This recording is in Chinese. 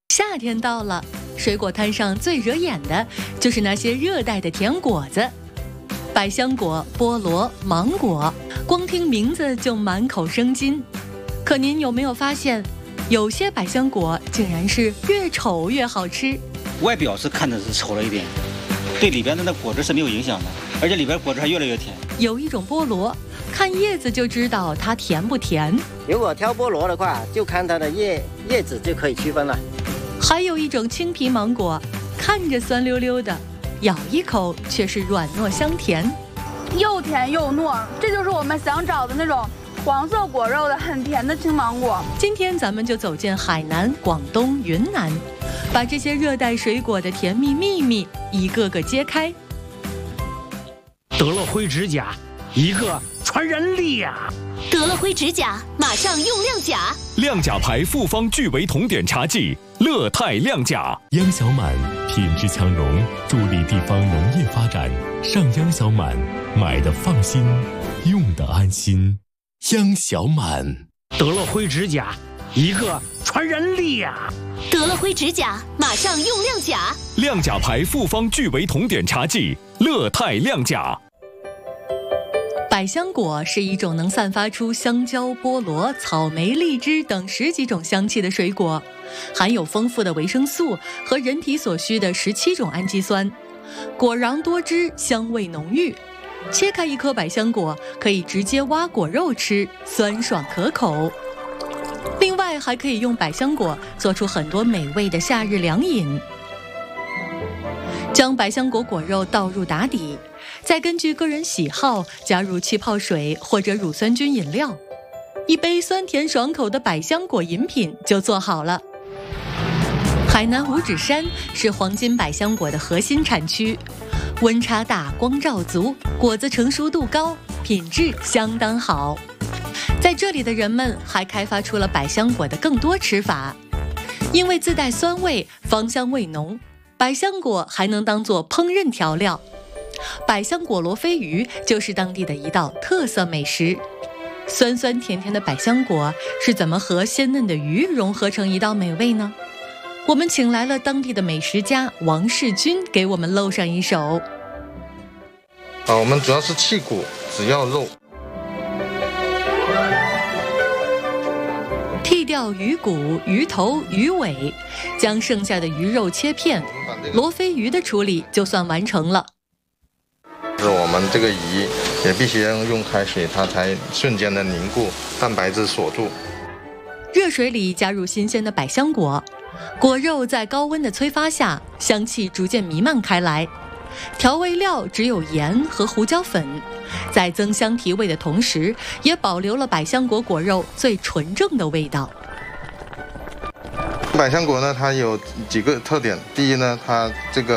夏天到了，水果摊上最惹眼的就是那些热带的甜果子，百香果、菠萝、芒果，光听名字就满口生津。可您有没有发现，有些百香果竟然是越丑越好吃？ 外表是看着是丑了一点，对里边的那果汁是没有影响的，而且里边果汁还越来越甜。 有一种菠萝，看叶子就知道它甜不甜。 如果挑菠萝的话，就看它的叶子就可以区分了。 还有一种青皮芒果，看着酸溜溜的，咬一口却是软糯香甜， 又甜又糯，这就是我们想找的那种黄色果肉的很甜的青芒果。 今天咱们就走进海南、广东、云南，把这些热带水果的甜蜜秘密一个个揭开。 得了灰指甲，一个传染力呀！ 得了灰指甲，马上用亮甲。 亮甲牌复方聚维酮碘茶剂，乐泰亮甲。 央小满品质强融，助力地方农业发展。上央小满，买的放心，用的安心。央小满。 得了灰指甲，一个传染力呀！ 得了灰指甲，马上用亮甲。 亮甲牌复方聚维酮碘茶剂，乐泰亮甲。 百香果是一种能散发出香蕉、菠萝、草莓、荔枝等10几种香气的水果，含有丰富的维生素和人体所需的17种氨基酸，果瓤多汁，香味浓郁。切开一颗百香果，可以直接挖果肉吃，酸爽可口。另外，还可以用百香果做出很多美味的夏日凉饮。将百香果果肉倒入打底，再根据个人喜好加入气泡水或者乳酸菌饮料，一杯酸甜爽口的百香果饮品就做好了。海南五指山是黄金百香果的核心产区，温差大，光照足，果子成熟度高，品质相当好。在这里的人们还开发出了百香果的更多吃法，因为自带酸味，芳香味浓，百香果还能当作烹饪调料。百香果罗非鱼就是当地的一道特色美食。酸酸甜甜的百香果是怎么和鲜嫩的鱼融合成一道美味呢？我们请来了当地的美食家王世军给我们露上一手。 我们主要是剔骨，只要肉。 剔掉鱼骨、鱼头、鱼尾，将剩下的鱼肉切片，罗非鱼的处理就算完成了。 我们这个鱼也必须要用开水，它才瞬间的凝固，蛋白质锁住。 热水里加入新鲜的百香果，果肉在高温的催发下，香气逐渐弥漫开来。调味料只有盐和胡椒粉，在增香提味的同时，也保留了百香果果肉最纯正的味道。 百香果呢，它有几个特点。第一呢，它这个